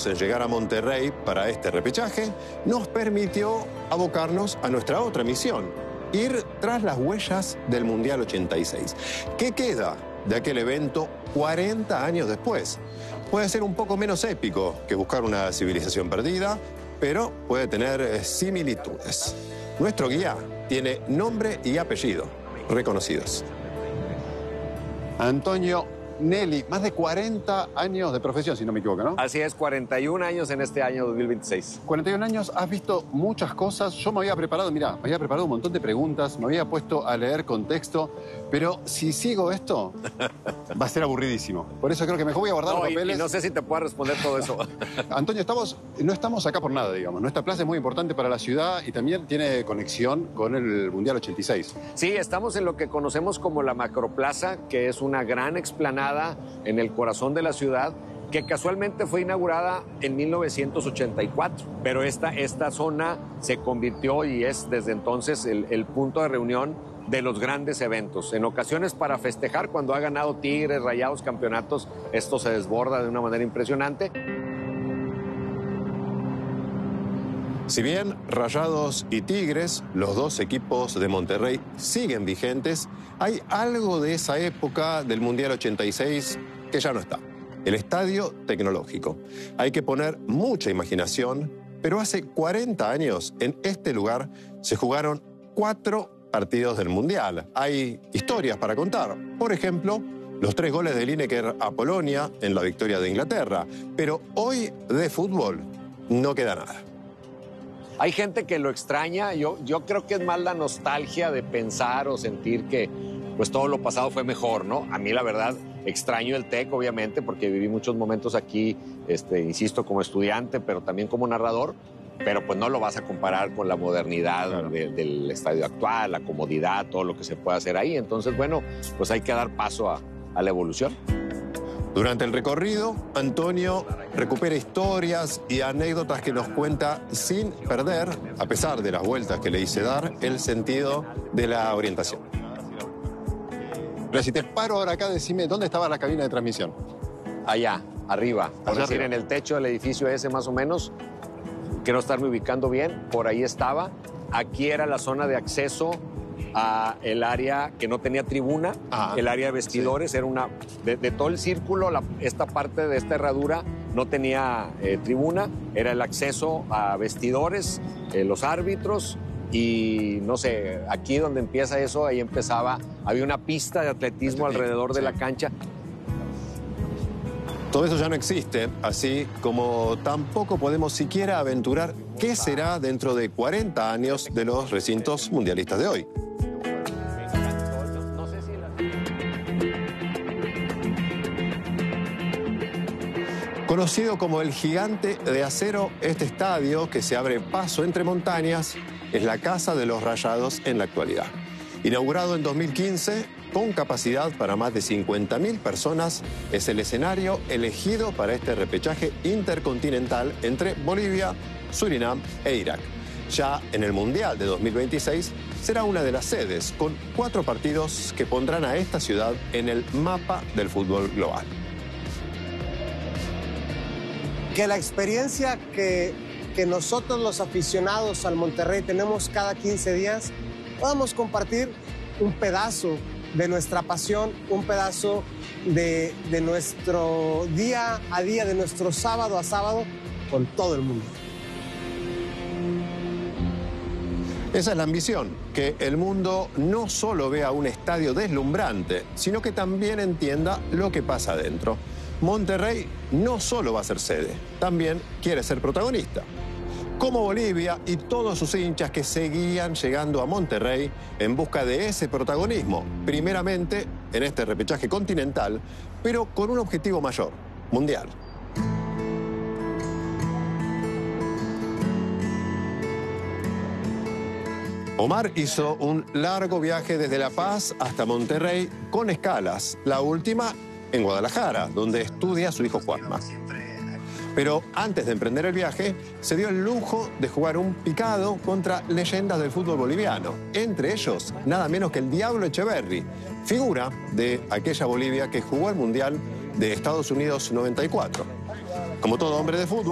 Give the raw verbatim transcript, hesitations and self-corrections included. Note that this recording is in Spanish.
años en llegar a Monterrey para este repechaje nos permitió abocarnos a nuestra otra misión, ir tras las huellas del Mundial ochenta y seis. ¿Qué queda de aquel evento cuarenta años después? Puede ser un poco menos épico que buscar una civilización perdida, pero puede tener similitudes. Nuestro guía tiene nombre y apellido reconocidos. Antonio Nelly, más de cuarenta años de profesión, si no me equivoco, ¿no? Así es, cuarenta y un años en este año dos mil veintiséis. cuarenta y un años, has visto muchas cosas. Yo me había preparado, mirá, me había preparado un montón de preguntas, me había puesto a leer contexto, pero si sigo esto, va a ser aburridísimo. Por eso creo que mejor voy a guardar No, los y, papeles. y no sé si te puedo responder todo eso. Antonio, estamos, no estamos acá por nada, digamos. Nuestra plaza es muy importante para la ciudad y también tiene conexión con el Mundial ochenta y seis. Sí, estamos en lo que conocemos como la Macroplaza, que es una gran explanada en el corazón de la ciudad, que casualmente fue inaugurada en mil novecientos ochenta y cuatro. Pero esta, esta zona se convirtió y es desde entonces el, el punto de reunión de los grandes eventos. En ocasiones para festejar, cuando ha ganado Tigres, Rayados, campeonatos, esto se desborda de una manera impresionante. Si bien Rayados y Tigres, los dos equipos de Monterrey, siguen vigentes, hay algo de esa época del Mundial ochenta y seis que ya no está. El estadio tecnológico. Hay que poner mucha imaginación, pero hace cuarenta años en este lugar se jugaron cuatro partidos del Mundial. Hay historias para contar. Por ejemplo, los tres goles de Lineker a Polonia en la victoria de Inglaterra. Pero hoy de fútbol no queda nada. Hay gente que lo extraña, yo, yo creo que es más la nostalgia de pensar o sentir que pues todo lo pasado fue mejor, ¿no? A mí la verdad extraño el TEC, obviamente, porque viví muchos momentos aquí, este, insisto, como estudiante, pero también como narrador, pero pues no lo vas a comparar con la modernidad claro. de, del estadio actual, la comodidad, todo lo que se puede hacer ahí. Entonces, bueno, pues hay que dar paso a, a la evolución. Durante el recorrido, Antonio recupera historias y anécdotas que nos cuenta sin perder, a pesar de las vueltas que le hice dar, el sentido de la orientación. Pero si te paro ahora acá, decime, ¿dónde estaba la cabina de transmisión? Allá, arriba. Por Allá decir, arriba. En el techo del edificio ese más o menos. Quiero estarme ubicando bien. Por ahí estaba. Aquí era la zona de acceso a el área que no tenía tribuna, ah, el área de vestidores, sí. Era una, de, de todo el círculo, la, esta parte de esta herradura no tenía eh, tribuna, era el acceso a vestidores, eh, los árbitros y no sé, aquí donde empieza eso, ahí empezaba, había una pista de atletismo alrededor de la cancha. Todo eso ya no existe, así como tampoco podemos siquiera aventurar qué será dentro de cuarenta años de los recintos mundialistas de hoy. Conocido como el Gigante de Acero, este estadio, que se abre paso entre montañas, es la casa de los Rayados en la actualidad. Inaugurado en dos mil quince, con capacidad para más de cincuenta mil personas, es el escenario elegido para este repechaje intercontinental entre Bolivia, Surinam e Irak. Ya en el Mundial de dos mil veintiséis será una de las sedes, con cuatro partidos que pondrán a esta ciudad en el mapa del fútbol global. Que la experiencia que, que nosotros los aficionados al Monterrey tenemos cada quince días, podamos compartir un pedazo de nuestra pasión, un pedazo de, de nuestro día a día, de nuestro sábado a sábado con todo el mundo. Esa es la ambición, que el mundo no solo vea un estadio deslumbrante, sino que también entienda lo que pasa adentro. Monterrey no solo va a ser sede, también quiere ser protagonista. Como Bolivia y todos sus hinchas que seguían llegando a Monterrey en busca de ese protagonismo, primeramente en este repechaje continental, pero con un objetivo mayor, mundial. Omar hizo un largo viaje desde La Paz hasta Monterrey con escalas, la última en Guadalajara, donde estudia su hijo Juanma. Pero antes de emprender el viaje, se dio el lujo de jugar un picado contra leyendas del fútbol boliviano. Entre ellos, nada menos que el Diablo Echeverri, figura de aquella Bolivia que jugó el Mundial de Estados Unidos noventa y cuatro. Como todo hombre de fútbol,